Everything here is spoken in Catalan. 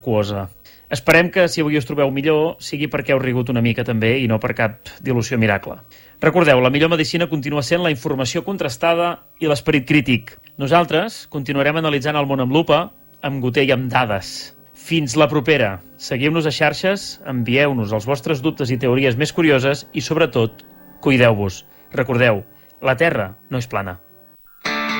aquosa. Esperem que si avui us trobeu millor sigui perquè heu rigut una mica també i no per cap dilució miracle. Recordeu, la millor medicina continua sent la informació contrastada i l'esperit crític. Nosaltres continuarem analitzant el món amb lupa, amb goter i amb dades. Fins la propera. Seguiu-nos a xarxes, envieu-nos els vostres dubtes i teories més curioses i, sobretot, cuideu-vos. Recordeu, la Terra no és plana.